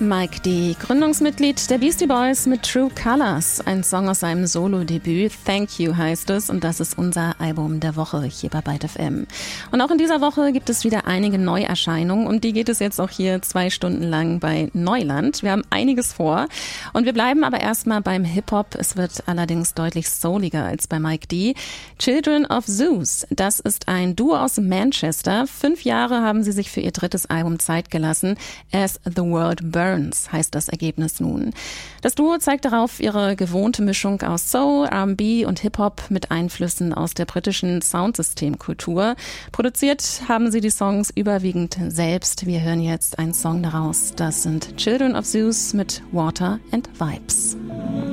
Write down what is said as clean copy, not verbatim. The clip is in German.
Mike D., Gründungsmitglied der Beastie Boys mit True Colors. Ein Song aus seinem Solo-Debüt. Thank You heißt es und das ist unser Album der Woche hier bei Byte FM. Und auch in dieser Woche gibt es wieder einige Neuerscheinungen und die geht es jetzt auch hier 2 Stunden lang bei Neuland. Wir haben einiges vor und wir bleiben aber erstmal beim Hip-Hop. Es wird allerdings deutlich souliger als bei Mike D. Children of Zeus, das ist ein Duo aus Manchester. 5 Jahre haben sie sich für ihr 3. Album Zeit gelassen. As the World Burns heißt das Ergebnis nun. Das Duo zeigt darauf ihre gewohnte Mischung aus Soul, R&B und Hip-Hop mit Einflüssen aus der britischen Soundsystemkultur. Produziert haben sie die Songs überwiegend selbst. Wir hören jetzt einen Song daraus. Das sind Children of Zeus mit Water and Vibes.